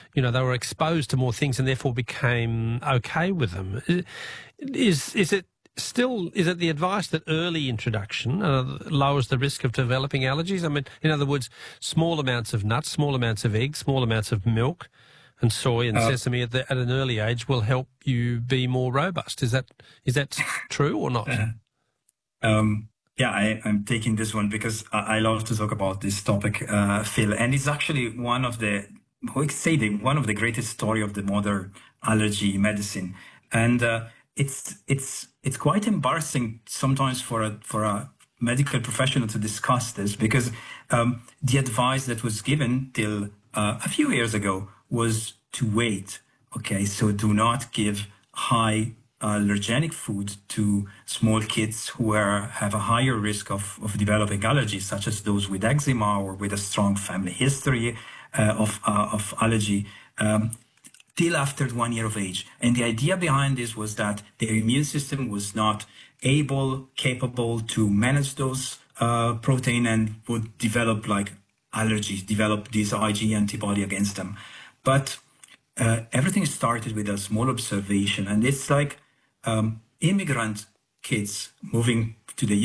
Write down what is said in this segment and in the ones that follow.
they were exposed to more things and therefore became okay with them. Is it the advice that early introduction lowers the risk of developing allergies? I mean, in other words, small amounts of nuts, small amounts of eggs, small amounts of milk and soy and sesame at an early age will help you be more robust. Is that true or not? I'm taking this one because I love to talk about this topic, Phil, and it's actually one of the greatest story of the modern allergy medicine, and it's quite embarrassing sometimes for a medical professional to discuss this because the advice that was given till a few years ago was to wait. Okay, so do not give high allergenic food to small kids who have a higher risk of developing allergies, such as those with eczema or with a strong family history of allergy, till after 1 year of age. And the idea behind this was that their immune system was not capable to manage those protein and would develop allergies, develop this IgE antibody against them. But everything started with a small observation, and it's like immigrant kids moving to the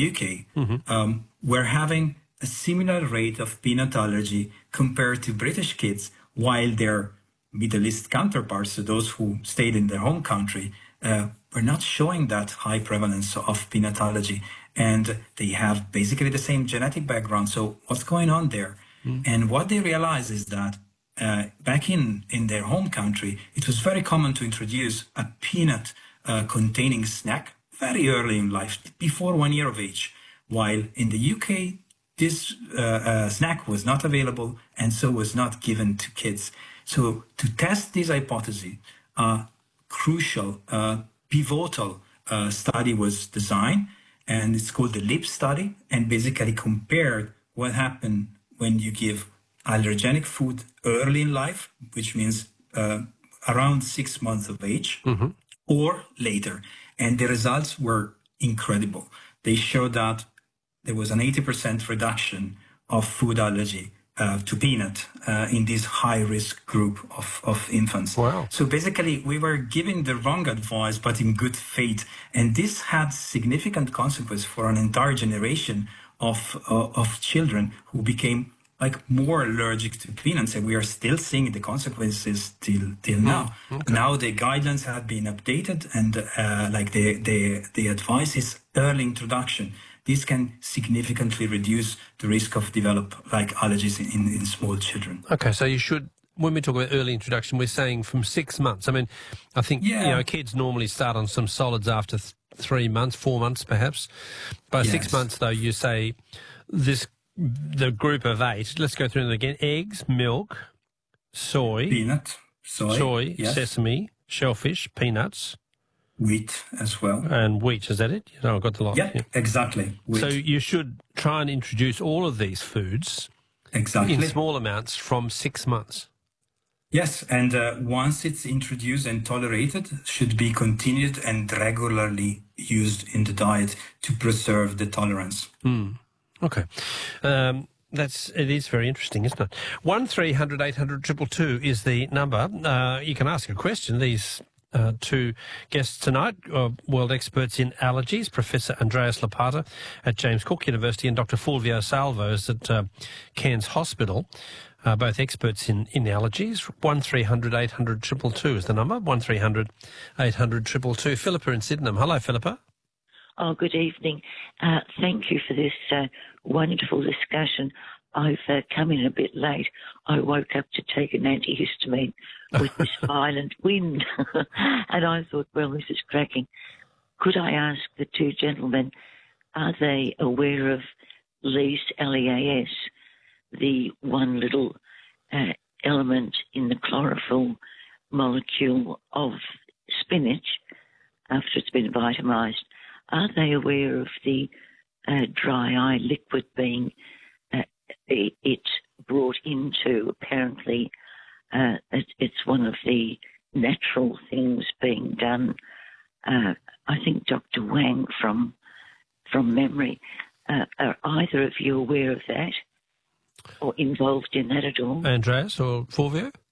UK were having a similar rate of peanut allergy compared to British kids, while their Middle East counterparts, so those who stayed in their home country, were not showing that high prevalence of peanut allergy. And they have basically the same genetic background. So what's going on there? And what they realize is that back in their home country, it was very common to introduce a peanut containing snack very early in life, before 1 year of age, while in the UK, this snack was not available and so was not given to kids. So to test this hypothesis, a crucial, pivotal study was designed, and it's called the LEAP study, and basically compared what happened when you give allergenic food early in life, which means around 6 months of age, or later. And the results were incredible. They showed that there was an 80% reduction of food allergy to peanut in this high-risk group of infants. Wow. So basically, we were giving the wrong advice, but in good faith. And this had significant consequences for an entire generation of children who became more allergic to peanuts, and we are still seeing the consequences till now. Okay. Now the guidelines have been updated, and the advice is early introduction. This can significantly reduce the risk of allergies in small children. Okay, so you should, when we talk about early introduction, we're saying from 6 months. I mean, I think kids normally start on some solids after 3 months, 4 months perhaps. By 6 months, though, you say the group of 8, let's go through them again: eggs, milk, soy, peanut, soy, sesame, shellfish, peanuts, wheat as well. And wheat, is that it? I got the lot. Yeah, exactly. Wheat. So you should try and introduce all of these foods in small amounts from 6 months. Yes, and once it's introduced and tolerated, should be continued and regularly used in the diet to preserve the tolerance. Okay. It is very interesting, isn't it? 1300 800 222 is the number. You can ask a question. These two guests tonight are world experts in allergies, Professor Andreas Lopata at James Cook University and Dr. Fulvio Salvos at Cairns Hospital, both experts in allergies. 1300 800 222 is the number. 1300 800 222. Philippa in Sydenham. Hello, Philippa. Oh, good evening. Thank you for this wonderful discussion. I've come in a bit late. I woke up to take an antihistamine with this violent wind, and I thought, well, this is cracking. Could I ask the two gentlemen, are they aware of LEAS, L-E-A-S, the one little element in the chlorophyll molecule of spinach after it's been vitamized? Are they aware of the dry eye liquid being it's brought into? Apparently, it's one of the natural things being done. I think Dr. Wang, from memory, are either of you aware of that or involved in that at all? Andreas or Fulvio?